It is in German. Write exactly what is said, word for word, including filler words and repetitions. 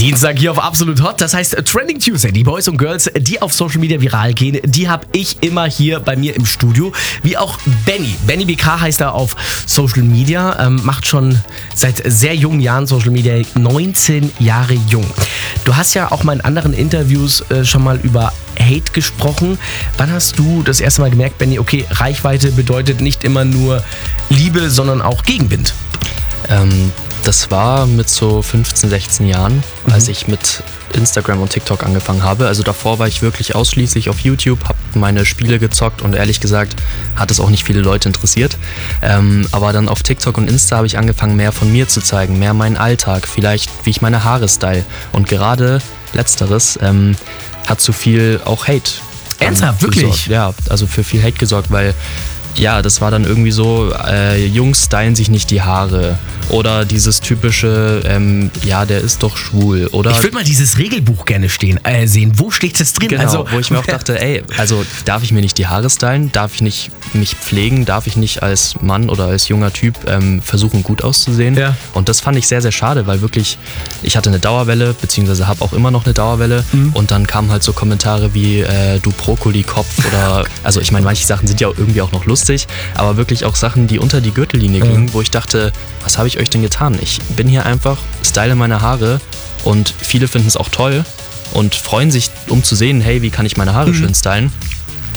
Dienstag hier auf Absolut Hot, das heißt Trending Tuesday. Die Boys und Girls, die auf Social Media viral gehen, die habe ich immer hier bei mir im Studio. Wie auch Benny. Benny B K heißt er auf Social Media, ähm, macht schon seit sehr jungen Jahren Social Media, neunzehn Jahre jung. Du hast ja auch mal in anderen Interviews äh, schon mal über Hate gesprochen. Wann hast du das erste Mal gemerkt, Benny, okay, Reichweite bedeutet nicht immer nur Liebe, sondern auch Gegenwind? Ähm, das war mit so fünfzehn, sechzehn Jahren, mhm. als ich mit Instagram und TikTok angefangen habe. Also davor war ich wirklich ausschließlich auf YouTube, habe meine Spiele gezockt und ehrlich gesagt hat es auch nicht viele Leute interessiert. Ähm, aber dann auf TikTok und Insta habe ich angefangen, mehr von mir zu zeigen, mehr meinen Alltag, vielleicht wie ich meine Haare style. Und gerade Letzteres ähm, hat zu viel auch Hate. Ernsthaft, wirklich? Gesorgt. Ja, also für viel Hate gesorgt, weil ja, das war dann irgendwie so, äh, Jungs stylen sich nicht die Haare oder dieses typische, ähm, ja, der ist doch schwul, oder? Ich würde mal dieses Regelbuch gerne stehen, äh, sehen. Wo steht das drin? Genau, also, wo ich mir auch dachte, ey, also darf ich mir nicht die Haare stylen? Darf ich nicht mich pflegen? Darf ich nicht als Mann oder als junger Typ ähm, versuchen, gut auszusehen? Ja. Und das fand ich sehr, sehr schade, weil wirklich, ich hatte eine Dauerwelle, beziehungsweise habe auch immer noch eine Dauerwelle mhm. und dann kamen halt so Kommentare wie, äh, du Brokkoli-Kopf oder, also ich meine, manche Sachen sind ja irgendwie auch noch lustig, aber wirklich auch Sachen, die unter die Gürtellinie ja. gingen, wo ich dachte, was habe ich euch denn getan? Ich bin hier einfach, style meine Haare und viele finden es auch toll und freuen sich, um zu sehen, hey, wie kann ich meine Haare mhm. schön stylen.